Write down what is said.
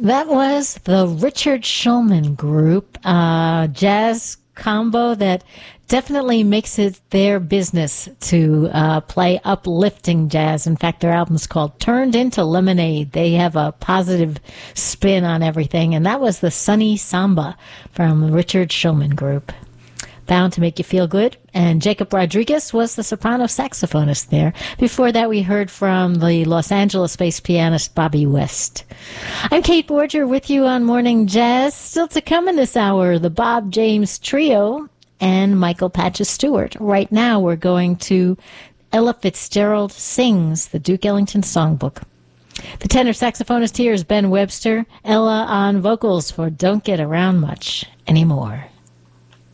That was the Richard Shulman Group, jazz combo that definitely makes it their business to play uplifting jazz. In fact, their album's called Turned Into Lemonade. They have a positive spin on everything, and that was the Sunny Samba from the Richard Shulman Group. Bound to Make You Feel Good, and Jacob Rodriguez was the soprano saxophonist there. Before that, we heard from the Los Angeles-based pianist Bobby West. I'm Kate Borger with you on Morning Jazz. Still to come in this hour, the Bob James Trio and Michael Patches Stewart. Right now, we're going to Ella Fitzgerald Sings, the Duke Ellington Songbook. The tenor saxophonist here is Ben Webster. Ella on vocals for Don't Get Around Much Anymore.